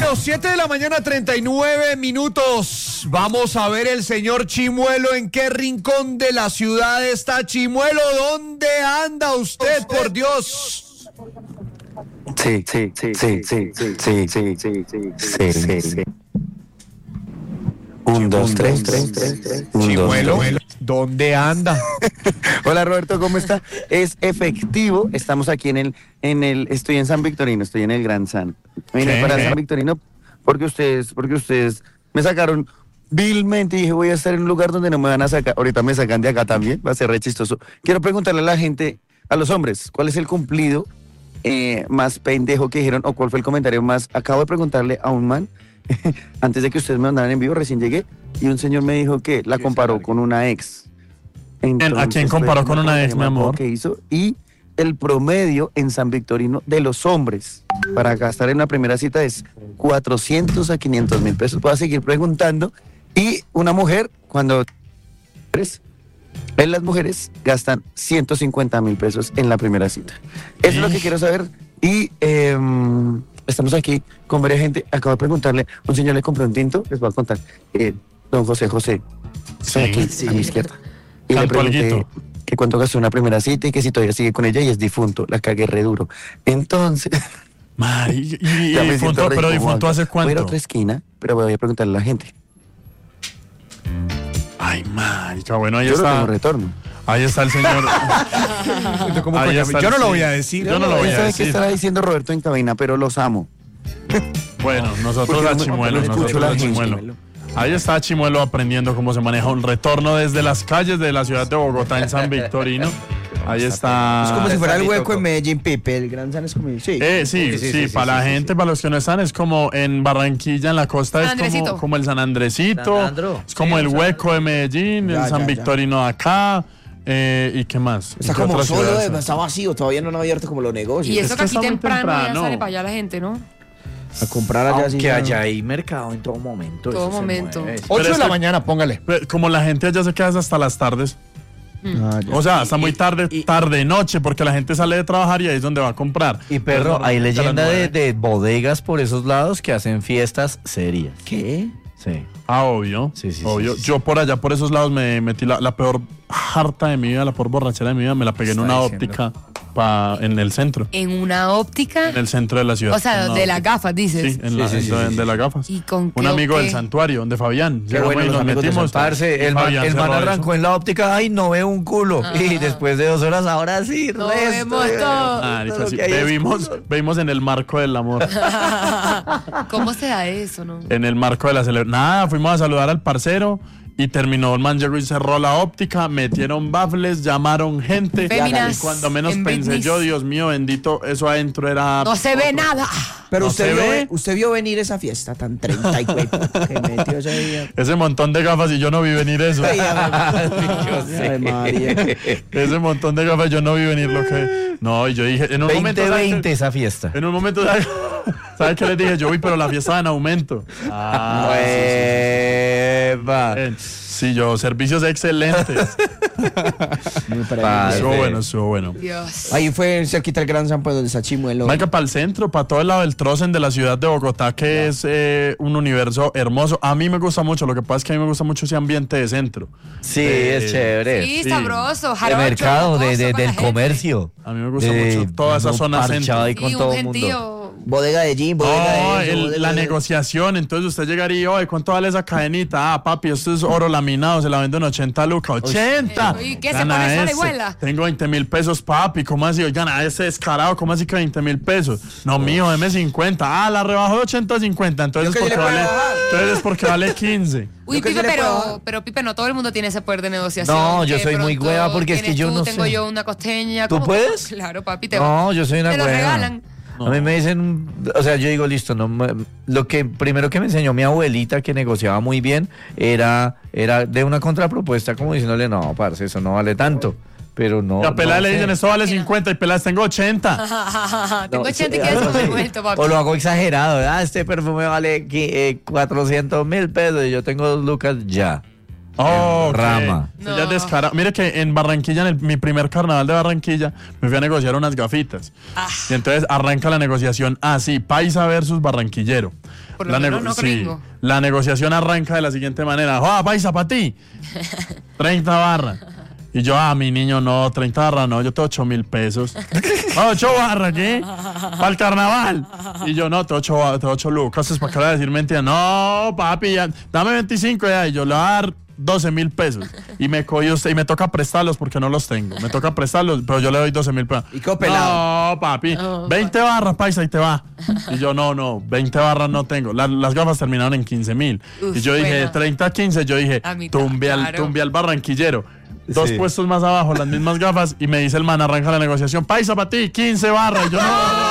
7 de la mañana, 39 minutos. Vamos a ver el señor Chimuelo en qué rincón de la ciudad está. Chimuelo, ¿dónde anda usted, por Dios? Sí. 1, 2, 3. Chimuelo, ¿dónde anda? Hola Roberto, ¿cómo está? Es efectivo, estamos aquí estoy en San Victorino, estoy en el Gran San. Vine para San Victorino porque ustedes me sacaron vilmente y dije voy a estar en un lugar donde no me van a sacar. Ahorita me sacan de acá también, va a ser re chistoso. Quiero preguntarle a la gente, a los hombres, ¿cuál es el cumplido más pendejo que dijeron o cuál fue el comentario más? Acabo de preguntarle a un man antes de que ustedes me mandaran en vivo, recién llegué y un señor me dijo que la comparó con una ex. Entonces, ¿a quién comparó con una ex, mi amor? Que hizo, y el promedio en San Victorino de los hombres para gastar en una primera cita es 400 a 500 mil pesos. Voy a seguir preguntando. Y una mujer, las mujeres gastan 150 mil pesos en la primera cita. Eso es lo que quiero saber. Y estamos aquí con varias gente. Acabo de preguntarle, un señor le compró un tinto, les voy a contar. Don José, está aquí a mi izquierda. Y le pregunté que cuánto gastó una primera cita y que si todavía sigue con ella y es difunto. La cagué re duro. Entonces... Mari, y difunto, pero difunto ¿hace cuánto? Voy a ir a otra esquina, pero voy a preguntarle a la gente. Ay, marica, bueno, ahí Yo está. no tengo retorno. Ahí está el señor. Yo no lo voy a decir. Yo no lo voy a ¿Sabes decir. qué estará diciendo Roberto en cabina? Pero los amo. Bueno, nosotros a Chimuelo, Ahí está Chimuelo aprendiendo cómo se maneja un retorno desde las calles de la ciudad de Bogotá en San Victorino. Ahí está. Es como si fuera el hueco en Medellín, Pipe. El Gran San es como... Sí, para la gente, para los que no están, es como en Barranquilla, en la costa, es como el San Andresito. Es como el hueco de Medellín, el San Victorino de acá. ¿Y qué más? Está como solo, está vacío, todavía no han abierto como los negocios. Y eso que aquí temprano ya sale para allá la gente, ¿no? A comprar allá. Aunque allá hay mercado en todo momento. Todo momento. 8 de la mañana, póngale. Como la gente allá se queda hasta las tardes. O sea, hasta muy tarde, noche, porque la gente sale de trabajar y ahí es donde va a comprar. Y perro, hay leyenda de bodegas por esos lados que hacen fiestas serias. ¿Qué? Sí. Ah, obvio. Sí, obvio. Sí. Yo por allá, por esos lados, me metí la peor harta de mi vida, la peor borrachera de mi vida, me la pegué en una óptica en el centro. ¿En una óptica? En el centro de la ciudad. O sea, de las gafas, dices. Sí, de las gafas. ¿Y con un amigo del santuario, de Fabián. Qué bueno, los amigos metimos. Parce, el man arrancó en la óptica, ay, no veo un culo. Y después de 2 horas, ahora sí, no vemos todo. Vimos en el marco del amor. ¿Cómo se da eso, no? En el marco de la celebración. Nada, fuimos a saludar al parcero. Y terminó el man y cerró la óptica, metieron baffles, llamaron gente. Féminas, y cuando menos pensé yo, Dios mío, bendito, eso adentro era... No se ve nada. Pero ¿No usted vio venir esa fiesta tan 30 y cuento que metió ese día. Ese montón de gafas y yo no vi venir eso. Ese montón de gafas yo no vi venir lo que... No, y yo dije... En un 2020 esa fiesta. En un momento, ¿sabes qué les dije? Yo vi, pero la fiesta va en aumento. Sí, yo, servicios excelentes. Estuvo bueno. Dios. Ahí fue cerquita el Gran San, pues donde está Chimuelo. Marica, para el centro, para todo el lado del Trozen de la ciudad de Bogotá, que es un universo hermoso. A mí me gusta mucho, lo que pasa es que a mí me gusta mucho ese ambiente de centro. Sí, es chévere. Sí, sabroso. De mercado, del comercio. A mí me gusta mucho toda esa zona centro. Ahí con todo el mundo. Bodega de gin, bodega de eso, la negociación, entonces usted llegaría y, oye, ¿cuánto vale esa cadenita? Ah, papi, esto es oro laminado, se la vendo en 80 lucas. ¡80! ¿Y qué se pone esa abuela? Tengo 20,000 pesos, papi, ¿cómo así? Oigan, ese descarado, ¿cómo así que 20,000 pesos? No, mijo, deme 50. Ah, la rebajo de 80 a 50, entonces es porque vale 15. Uy, Pipe, pero Pipe, no todo el mundo tiene ese poder de negociación. No, yo soy muy hueva porque es que yo no sé. Tengo yo una costeña. ¿Tú puedes? Claro, papi, no, yo soy una hueva. Te lo regalan. No. A mí me dicen, o sea, yo digo, listo, no, lo que primero que me enseñó mi abuelita, que negociaba muy bien, era de una contrapropuesta, como diciéndole, no, parce, eso no vale tanto. Pero no. Y a Pelá le dicen, esto vale 50 y Pelá, tengo 80. Tengo 80 y quieres comer vuelto, papi. O lo hago exagerado, este perfume vale 400,000 pesos y yo tengo 2 lucas ya. Rama. No. Ya descarado. Mire que en Barranquilla, mi primer carnaval de Barranquilla, me fui a negociar unas gafitas. Y entonces arranca la negociación así, paisa versus barranquillero. Por lo menos no gringo. La negociación arranca de la siguiente manera. ¡Joda, paisa, para ti! 30 barras. Y yo, mi niño, no, 30 barras no, yo tengo 8.000 pesos. 8 barras, ¿qué? Para el carnaval. Y yo, no, tengo 8 lucas, es para que decir mentira. No, papi, ya, dame 25 ya. Y yo le voy a dar 12.000 pesos. Y me cogió usted, y me toca prestarlos porque no los tengo. Me toca prestarlos, pero yo le doy 12.000 pesos. ¿Y qué pelado? No, papi, 20 barras, paisa, y te va. Y yo, no, 20 barras no tengo. Las gafas terminaron en 15.000. Y yo dije, 30, 15, yo dije, tumbe al barranquillero. 2 puestos más abajo, las mismas gafas, y me dice el man, arranca la negociación, paisa para ti, 15 barras. Y yo,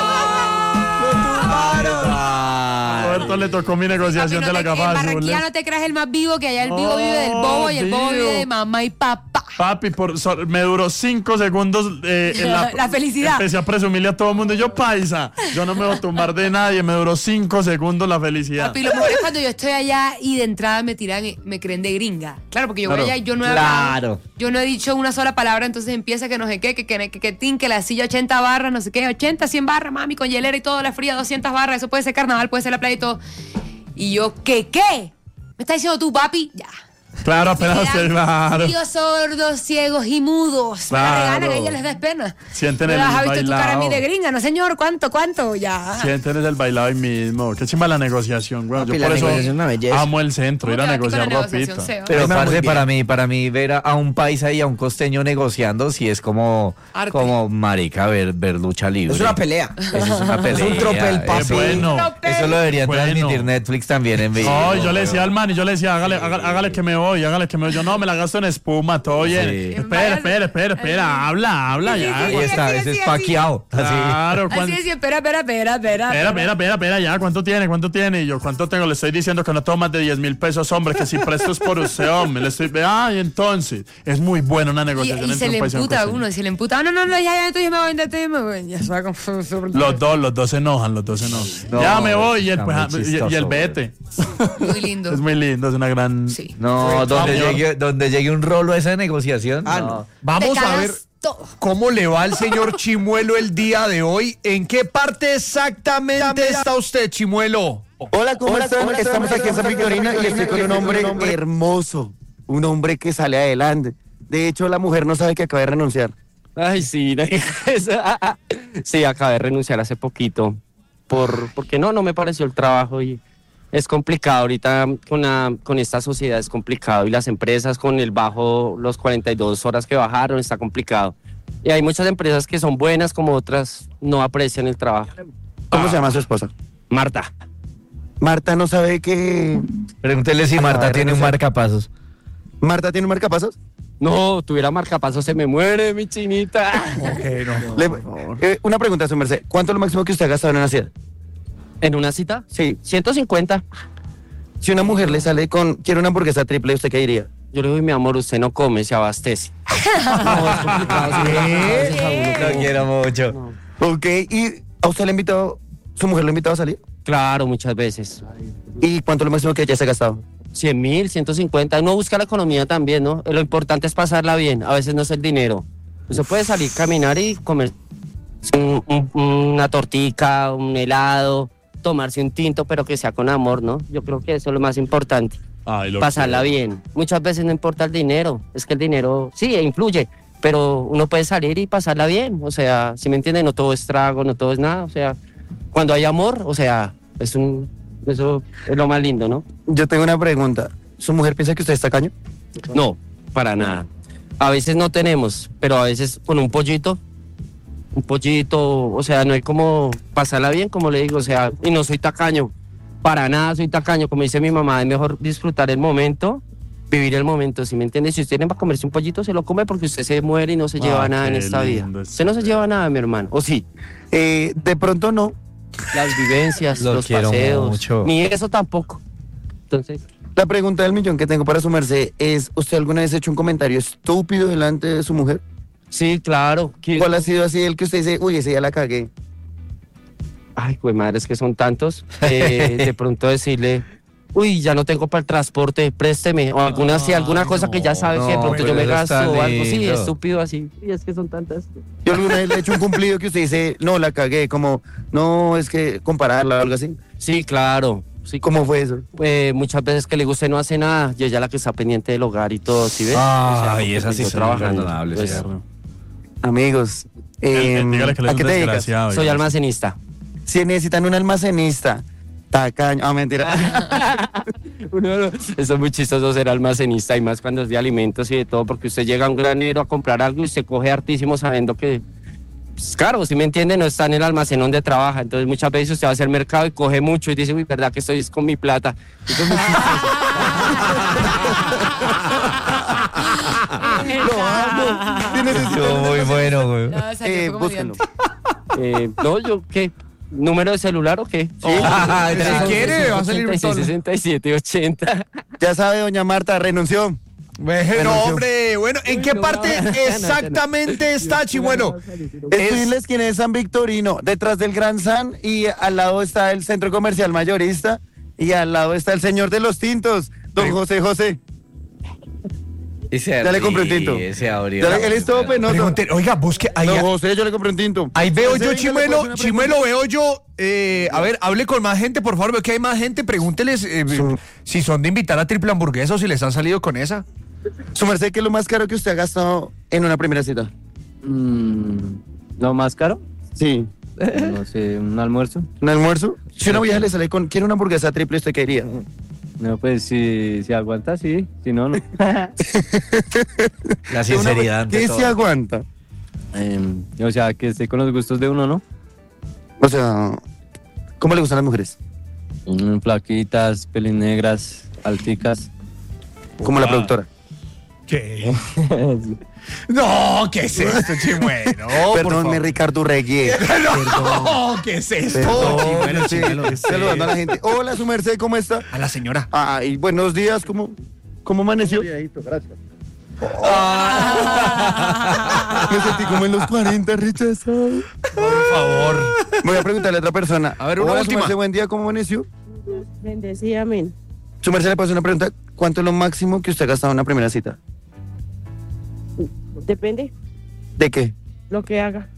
Roberto le tocó mi negociación de la gafa. En Barranquilla no te creas el más vivo, que allá el vivo vive del bobo y el bobo vive de mamá y papá. Papi, me duró 5 segundos la felicidad. Empecé a presumirle a todo el mundo, y yo, paisa, yo no me voy a tumbar de nadie, me duró 5 segundos la felicidad. Papi, lo mejor es cuando yo estoy allá y de entrada me tiran, me creen de gringa. Claro, porque yo voy allá y yo no he hablado, yo no he dicho una sola palabra, entonces empieza que no sé qué, que la silla 80 barras, no sé qué, 80, 100 barras, mami, con hielera y todo, la fría, 200 barras, eso puede ser carnaval, puede ser la playa y todo. Y yo, ¿qué? ¿Me estás diciendo tú, papi? Ya. Claro, apenas claro. Tíos sordos, ciegos y mudos. Claro. Me regalan, a ella les da pena. Sienten el bailado. ¿Has visto tu cara a mí de gringa? No, señor, ¿cuánto? Ya. Sienten el bailado ahí mismo. Qué chimba la negociación, güey. Yo por eso amo el centro, ir a negociar ropita. Pero parce, para mí ver a un paisa y a un costeño negociando, sí es como marica, ver lucha libre. Es una pelea. Eso es una pelea. Es un tropel, papi. Bueno. Eso lo deberían transmitir Netflix también en vivo. No, yo le decía al man, y yo le decía, hágale que me voy. Yo no, me la gasto en espuma, todo bien. Sí. Espera, habla ya. Ahí está, ese es paqueado. Claro. Así es, espera, ya, ¿cuánto tiene? Y yo, ¿cuánto tengo? Le estoy diciendo que no tengo más de 10.000 pesos, hombre, que si presto es por usted, hombre. Le estoy, y entonces, es muy buena una negociación. Y se le emputa a uno, ya, entonces me voy. Ya se va con... Los dos se enojan, No, ya me voy, y el vete. Muy lindo. Es muy lindo, es una gran... Sí. No, donde llegue un rolo a esa negociación. No. Vamos a ver cómo le va al señor Chimuelo el día de hoy. ¿En qué parte exactamente está usted, Chimuelo? Hola, ¿cómo están? Estamos aquí en San Victorino y estoy con un hombre hermoso. Un hombre que sale adelante. De hecho, la mujer no sabe que acaba de renunciar. Ay, sí. Sí, acabé de renunciar hace poquito. Porque no me pareció el trabajo y... Es complicado ahorita con esta sociedad, es complicado, y las empresas con los 42 horas que bajaron, está complicado. Y hay muchas empresas que son buenas, como otras no aprecian el trabajo. ¿Cómo se llama su esposa? Marta. Marta no sabe que... Pregúntele si Marta tiene un marcapasos. ¿Marta tiene un marcapasos? No, tuviera marcapasos se me muere, mi chinita. Una pregunta, su merced. ¿Cuánto es lo máximo que usted ha gastado en una cita? ¿En una cita? Sí. 150. Si una mujer le sale quiere una hamburguesa triple, ¿usted qué diría? Yo le digo, mi amor, usted no come, se abastece. No, es complicado. Lo quiero mucho. No. Ok, ¿y a usted su mujer lo ha invitado a salir? Claro, muchas veces. ¿Y cuánto es lo máximo que ella se ha gastado? 100.000, 150. Uno busca la economía también, ¿no? Lo importante es pasarla bien, a veces no es el dinero. Usted puede salir, caminar y comer una tortica, un helado, tomarse un tinto, pero que sea con amor, ¿no? Yo creo que eso es lo más importante. Pasarla bien. Muchas veces no importa el dinero, es que el dinero sí influye, pero uno puede salir y pasarla bien, o sea, ¿sí me entienden? No todo es trago, no todo es nada, o sea, cuando hay amor, o sea, eso es lo más lindo, ¿no? Yo tengo una pregunta. ¿Su mujer piensa que usted es tacaño? No, para nada. A veces no tenemos, pero a veces con un pollito, o sea, no hay como pasarla bien, como le digo, o sea, y no soy tacaño, para nada soy tacaño, como dice mi mamá, es mejor disfrutar el momento, vivir el momento, ¿sí me entiende? Si usted va a comerse un pollito, se lo come porque usted se muere y no se lleva nada en esta vida. Usted no se lleva nada, mi hermano, ¿o sí? De pronto no. Las vivencias, los paseos, mucho. Ni eso tampoco. Entonces... La pregunta del millón que tengo para su merced es, ¿usted alguna vez ha hecho un comentario estúpido delante de su mujer? Sí, claro. ¿Cuál ha sido así el que usted dice, uy, ese ya la cagué? Ay, pues madre, es que son tantos. De pronto decirle, uy, ya no tengo para el transporte, présteme, o alguna cosa que ya sabe que de pronto yo me gasto o algo, sí, estúpido así, y es que son tantas. Yo alguna vez le he hecho un cumplido que usted dice, no, la cagué, como, no, es que compararla o algo así. Sí, claro. Sí, ¿cómo fue eso? Muchas veces que le digo, usted no hace nada, y ella la que está pendiente del hogar y todo, ¿sí ves? Y esas sí son imperdonables. Pues, amigos, dígale que ¿a qué te dedicas? Soy almacenista. Si necesitan un almacenista, tacaño, mentira. Eso es muy chistoso ser almacenista, y más cuando es de alimentos y de todo, porque usted llega a un granero a comprar algo y usted coge hartísimo sabiendo que, pues, claro, si me entiende, no está en el almacén donde trabaja. Entonces muchas veces usted va a hacer mercado y coge mucho y dice, uy, verdad que estoy con mi plata. Eso es muy chistoso. Lo amo. Muy bueno, güey. Búsquenlo. No, ¿yo qué? ¿Número de celular o qué? Sí. Si quiere, va a salir un 67, 80. Ya sabe, doña Marta, renunció. Bueno, hombre, bueno, ¿en qué parte exactamente está Chimuelo? Estoy en la esquina de San Victorino, detrás del Gran San, y al lado está el centro comercial mayorista, y al lado está el señor de los tintos, don José José. Ya le compré un tinto. Él es todo penoso. Oiga, busque ahí. Don José, yo le compré un tinto. Ahí veo yo, Chimuelo, veo yo. A ver, hable con más gente, por favor. Veo que hay más gente. Pregúnteles si son de invitar a triple hamburguesa o si les han salido con esa. Su merced, ¿qué es lo más caro que usted ha gastado en una primera cita? ¿Lo más caro? Sí. No sé, un almuerzo. ¿Un almuerzo? Si una vieja le sale con, ¿quiere una hamburguesa triple, usted qué diría? No, pues si aguanta, sí. Si no, no. La sinceridad. ¿Qué se aguanta? O sea, que esté con los gustos de uno, ¿no? O sea, ¿cómo le gustan las mujeres? Flaquitas, pelinegras, alticas. Como la productora. ¿Qué? No, ¿qué es esto, Chimuelo? Perdónme, Ricardo Regui. No, ¿qué es esto? Saludando a la gente. Hola, su merced, ¿cómo está? A la señora. Ay, buenos días, ¿cómo amaneció? Gracias. Me sentí como en los 40, rechazado. Por favor. Voy a preguntarle a otra persona. A ver, una Hola, última. Su merced, buen día, ¿cómo amaneció? Bendecida, amén. Su merced, le puedo hacer una pregunta. ¿Cuánto es lo máximo que usted ha gastado en una primera cita? Depende ¿De qué? lo que haga.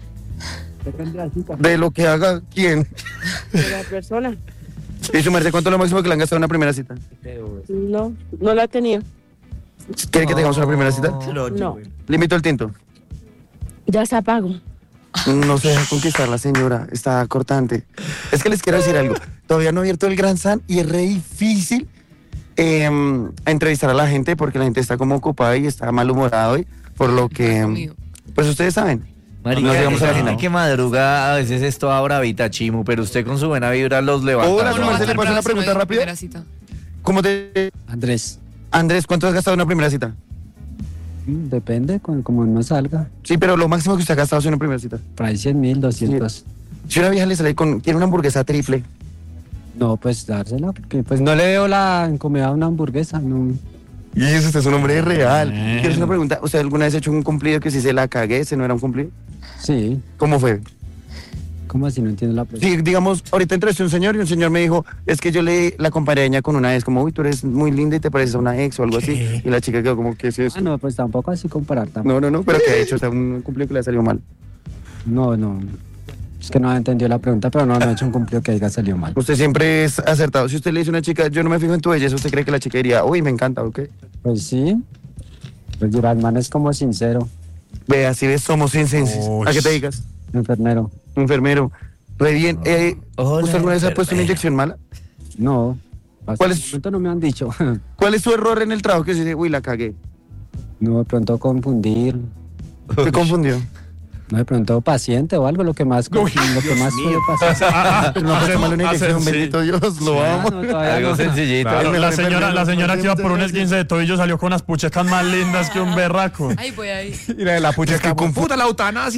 ¿De lo que haga quién? De la persona. ¿Y su merced, cuánto es lo máximo que le han gastado en una primera cita? No la he tenido. ¿Quiere que tengamos una primera cita? No. Le invito el tinto. Ya se apagó. No se deja conquistar la señora, está cortante. Es que les quiero decir algo. Todavía no he abierto el Gran San y es re difícil entrevistar a la gente porque la gente está como ocupada y está malhumorada hoy. Por lo que, pues ustedes saben. Marica, nos llegamos a la gente final. que madruga a veces es toda bravita, Chimu, pero usted con su buena vibra los levanta. Hola, ¿no? su merced, ¿le puedo hacer una pregunta rápida? ¿Cómo te...? Andrés. Andrés, ¿cuánto has gastado en una primera cita? Depende, como no salga. Sí, pero lo máximo que usted ha gastado en una primera cita. Por ahí 100,000, 200. Si una vieja le sale con, quiere una hamburguesa triple. No, pues dársela, porque pues no le veo la incomodidad a una hamburguesa, no. Y eso, usted es un hombre real. Quiero hacer una pregunta. ¿Usted alguna vez ha hecho un cumplido que si se la cagué, ese no era un cumplido? Sí. ¿Cómo fue? ¿Cómo así? No entiendo la pregunta. Sí, digamos, ahorita entrevisté a un señor y un señor me dijo, es que yo la comparé a ella con una ex, como, uy, tú eres muy linda y te pareces a una ex o algo así. Y la chica quedó como, ¿qué es eso? No, pues tampoco así comparar. Tampoco. No, pero ¿qué ha hecho? O sea, un cumplido que le ha salido mal. No. Es que no entendió la pregunta, pero no he hecho un cumplido que haya salido mal. Usted siempre es acertado. Si usted le dice a una chica, yo no me fijo en tu belleza, ¿usted cree que la chica diría, uy, me encanta, o qué? Pues sí. Pues Durán es como sincero. Ve, así ves, somos sinceros. ¿A qué te digas? Enfermero. Enfermero. Re bien. Hola, ¿Usted alguna vez ha puesto una enfermero. inyección mala? No. ¿Cuál Hasta el momento no me han dicho. ¿Cuál es su error en el trabajo que se dice, uy, la cagué? No, de pronto confundir. ¿Qué confundió? No, de pronto paciente o algo, lo que más suele pasar. Pero no puede mal una inyección, bendito Dios, lo amo. Algo sencillito. Claro, la señora que iba por un esguince de tobillo salió con unas puchecas más lindas que un berraco. Ay, voy ahí. Y la pucha que puta la eutanasia.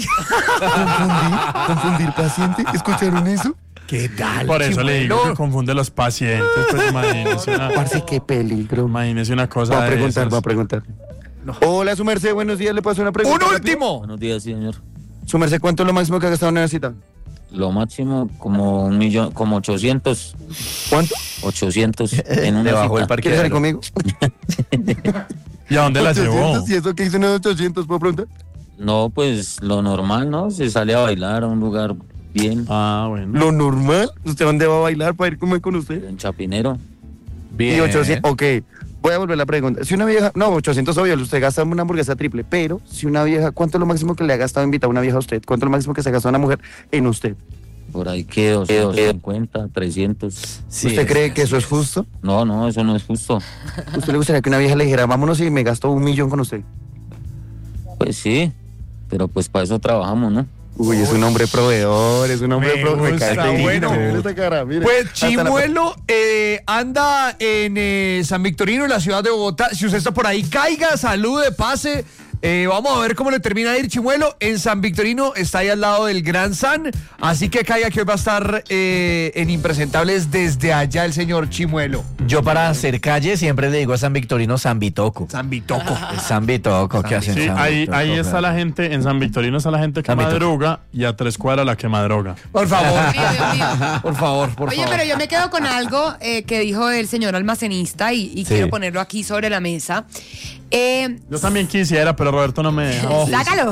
¿Confundir paciente? ¿Escucharon eso? ¿Qué tal? Por eso le digo Chimuelo? que confunde los pacientes. Pues Parce, qué peligro. imagínese una cosa. Va a de preguntar, esas. va a preguntar. Hola, su merced, buenos días, le paso una pregunta. ¡Un rápida. último! Buenos días, sí, señor. Su merced, ¿cuánto es lo máximo que ha gastado en una cita? Lo máximo como 1.000.000, como 800. ¿Cuánto? 800 en una Debajo cita. del parque. ¿Quieres salir conmigo? ¿Y a dónde la llevó? 800, ¿y eso qué hizo en 800? ¿Puedo preguntar? No, pues lo normal, ¿no? Se sale a bailar a un lugar bien. Ah, bueno. ¿Lo normal? ¿Usted dónde va a bailar para ir con usted? En Chapinero. Y 800, ok. Voy a volver a la pregunta. Si una vieja, no, 800 obvio, usted gasta una hamburguesa triple, pero si una vieja, ¿cuánto es lo máximo que le ha gastado invitar a una vieja a usted? ¿Cuánto es lo máximo que se ha gastado una mujer en usted? Por ahí que 250, 300. Sí, ¿Usted cree que eso es justo? No, eso no es justo. ¿Usted le gustaría que una vieja le dijera, vámonos y me gasto 1.000.000 con usted? Pues sí, pero pues para eso trabajamos, ¿no? Uy, es un hombre proveedor, es un hombre proveedor. Me gusta, cae bueno. increíble esta cara, mire. Pues Hasta la- Chimuelo anda en San Victorino, en la ciudad de Bogotá. Si usted está por ahí, caiga, salude, pase. Vamos a ver cómo le termina de ir Chimuelo. En San Victorino está ahí al lado del Gran San. Así que caiga que hoy va a estar en Impresentables desde allá el señor Chimuelo. Yo para hacer calle siempre le digo a San Victorino San Bitoco. San Bitoco. San Bitoco, ¿qué hacen? Sí, San ahí Bitoco, está claro. la gente, en San Victorino está la gente que San Bitoco. madruga y a 3 cuadras la que madroga. Por favor. Dios mío. Por favor, por Oye, favor. pero yo me quedo con algo que dijo el señor almacenista y quiero ponerlo aquí sobre la mesa. Yo también quisiera, pero Roberto no me deja. Sácalo.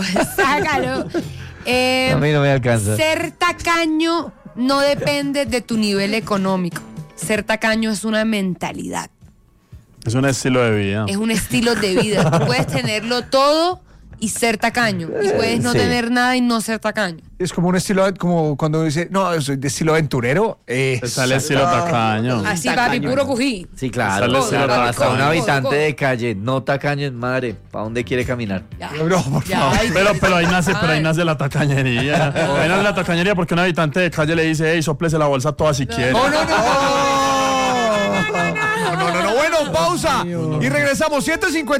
A mí no me alcanza. Ser tacaño no depende de tu nivel económico. Ser tacaño es una mentalidad, Es un estilo de vida. es un estilo de vida. Tú puedes tenerlo todo y ser tacaño. Y puedes no Sí. tener nada y no ser tacaño. Es como un estilo, como cuando dice, no, soy de estilo aventurero. Te sale estilo tacaño. Así, papi, puro cují. Sí, Sale claro. estilo Hasta tacaño. un habitante de calle, no tacaño en madre. ¿Para dónde quiere caminar? Ya. No, por Ya, favor. ay, Pero ahí nace ay. la tacañería. Ahí nace la tacañería porque un habitante de calle le dice, hey, soplese la bolsa toda si quiere. No. Bueno, pausa. Y regresamos. 150.